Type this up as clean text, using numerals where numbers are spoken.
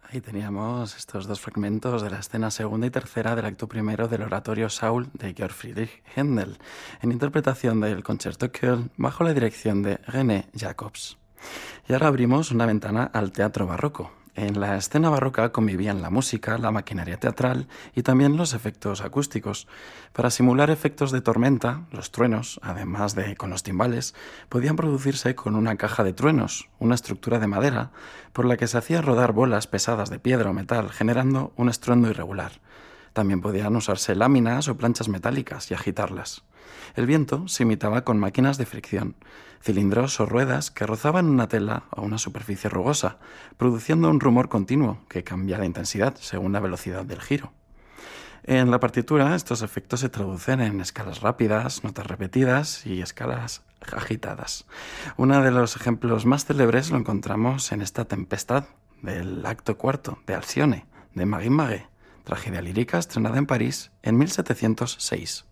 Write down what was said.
Ahí teníamos estos dos fragmentos de la escena segunda y tercera del acto primero del oratorio Saul de Georg Friedrich Händel, en interpretación del Concerto Köln bajo la dirección de René Jacobs. Y ahora abrimos una ventana al teatro barroco. En la escena barroca convivían la música, la maquinaria teatral y también los efectos acústicos. Para simular efectos de tormenta, los truenos, además de con los timbales, podían producirse con una caja de truenos, una estructura de madera, por la que se hacía rodar bolas pesadas de piedra o metal, generando un estruendo irregular. También podían usarse láminas o planchas metálicas y agitarlas. El viento se imitaba con máquinas de fricción, cilindros o ruedas que rozaban una tela o una superficie rugosa, produciendo un rumor continuo que cambia de intensidad según la velocidad del giro. En la partitura, estos efectos se traducen en escalas rápidas, notas repetidas y escalas agitadas. Uno de los ejemplos más célebres lo encontramos en esta Tempestad del acto cuarto de Alcione, de Marin Marais, tragedia lírica estrenada en París en 1706.